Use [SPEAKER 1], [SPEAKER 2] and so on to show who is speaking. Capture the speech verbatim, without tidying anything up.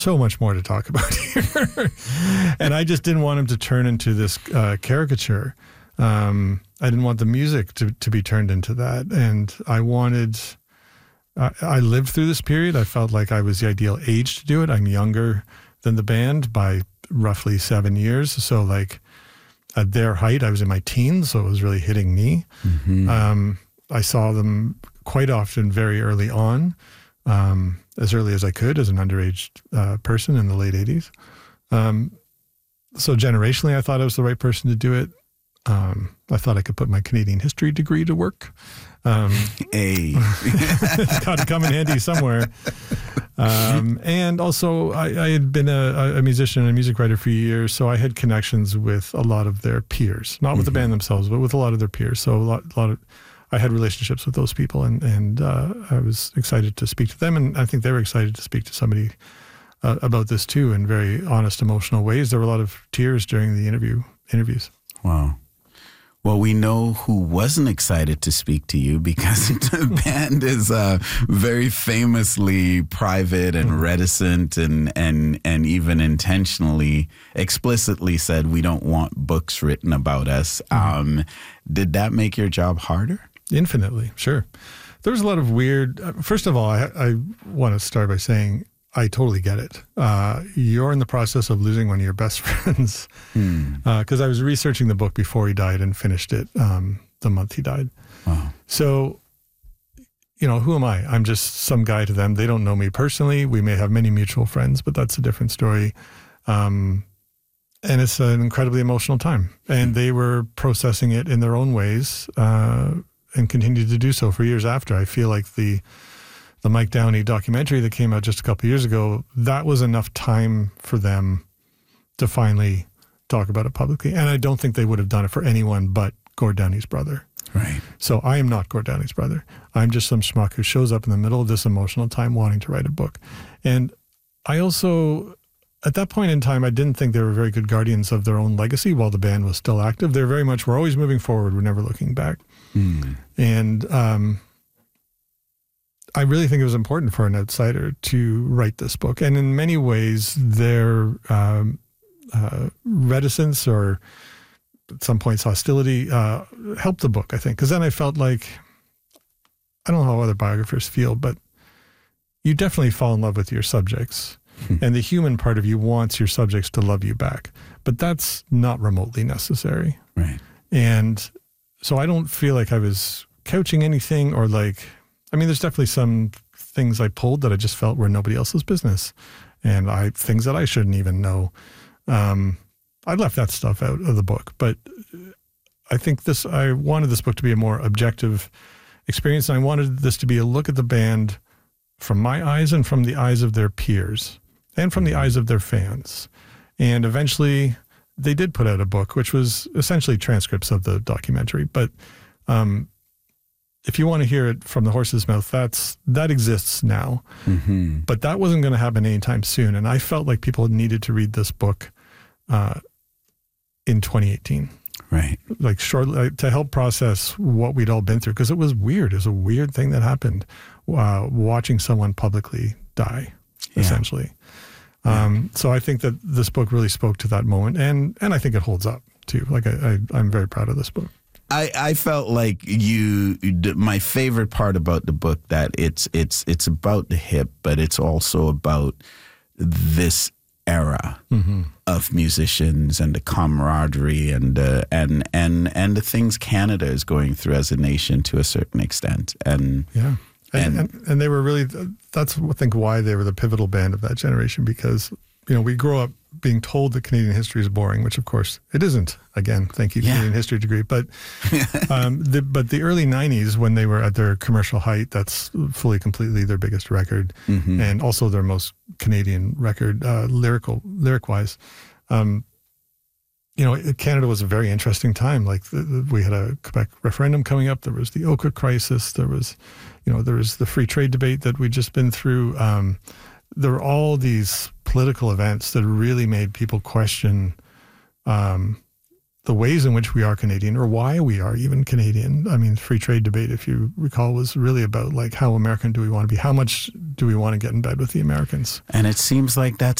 [SPEAKER 1] so much more to talk about here. And I just didn't want him to turn into this uh, caricature. Um, I didn't want the music to, to be turned into that. And I wanted, I, I lived through this period. I felt like I was the ideal age to do it. I'm younger than the band by roughly seven years. So like at their height, I was in my teens, so it was really hitting me. Mm-hmm. Um, I saw them quite often very early on, um, as early as I could as an underage uh, person in the late eighties. Um, so generationally, I thought I was the right person to do it. Um, I thought I could put my Canadian history degree to work. Um,
[SPEAKER 2] hey.
[SPEAKER 1] It's got to come in handy somewhere. Um, and also, I, I had been a, a musician and a music writer for years, so I had connections with a lot of their peers, not with mm-hmm. the band themselves, but with a lot of their peers. So a lot, a lot of, I had relationships with those people, and and uh, I was excited to speak to them, and I think they were excited to speak to somebody uh, about this too, in very honest, emotional ways. There were a lot of tears during the interview interviews.
[SPEAKER 2] Wow. Well, we know who wasn't excited to speak to you, because the band is uh, very famously private and mm-hmm. reticent, and, and and even intentionally, explicitly said, we don't want books written about us. Mm-hmm. Um, did that make your job harder?
[SPEAKER 1] Infinitely, sure. There was a lot of weird, uh, first of all, I, I want to start by saying, I totally get it. Uh, you're in the process of losing one of your best friends. Because hmm. uh, I was researching the book before he died and finished it um, the month he died. Wow. So, you know, who am I? I'm just some guy to them. They don't know me personally. We may have many mutual friends, but that's a different story. Um, and it's an incredibly emotional time. And they were processing it in their own ways uh, and continued to do so for years after. I feel like the... The Mike Downey documentary that came out just a couple of years ago, that was enough time for them to finally talk about it publicly. And I don't think they would have done it for anyone but Gord Downey's brother.
[SPEAKER 2] Right.
[SPEAKER 1] So I am not Gord Downey's brother. I'm just some schmuck who shows up in the middle of this emotional time wanting to write a book. And I also, at that point in time, I didn't think they were very good guardians of their own legacy while the band was still active. They're very much, we're always moving forward. We're never looking back. Mm. And, um, I really think it was important for an outsider to write this book. And in many ways, their um, uh, reticence or at some points hostility uh, helped the book, I think. Because then I felt like, I don't know how other biographers feel, but you definitely fall in love with your subjects. And the human part of you wants your subjects to love you back. But that's not remotely necessary.
[SPEAKER 2] Right.
[SPEAKER 1] And so I don't feel like I was couching anything or like... I mean, there's definitely some things I pulled that I just felt were nobody else's business, and I things that I shouldn't even know. Um, I left that stuff out of the book, but I think this. I wanted this book to be a more objective experience, and I wanted this to be a look at the band from my eyes and from the eyes of their peers, and from the eyes of their fans. And eventually, they did put out a book, which was essentially transcripts of the documentary, but. Um, If you want to hear it from the horse's mouth, that's that exists now. Mm-hmm. But that wasn't going to happen anytime soon. And I felt like people needed to read this book uh, in twenty eighteen.
[SPEAKER 2] Right.
[SPEAKER 1] Like shortly uh, to help process what we'd all been through. Because it was weird. It was a weird thing that happened, uh, watching someone publicly die, yeah. essentially. Um, yeah. So I think that this book really spoke to that moment. And, and I think it holds up, too. Like I, I, I'm very proud of this book.
[SPEAKER 2] I, I felt like you, my favorite part about the book, that it's it's it's about the hip, but it's also about this era mm-hmm. of musicians and the camaraderie and uh, and and and the things Canada is going through as a nation to a certain extent. And
[SPEAKER 1] yeah, and and, and, and they were really, that's I think why they were the pivotal band of that generation, because you know we grow up being told that Canadian history is boring, which of course it isn't. Again, thank you, yeah. Canadian history degree. But um, the, but the early nineties, when they were at their commercial height, that's fully, completely their biggest record, mm-hmm. and also their most Canadian record, uh, lyrical, lyric-wise. Um, you know, Canada was a very interesting time. Like the, the, we had a Quebec referendum coming up. There was the Oka crisis. There was, you know, there was the free trade debate that we'd just been through. Um, there were all these political events that really made people question um, the ways in which we are Canadian or why we are even Canadian. I mean, free trade debate, if you recall, was really about like how American do we want to be? How much do we want to get in bed with the Americans?
[SPEAKER 2] And it seems like that's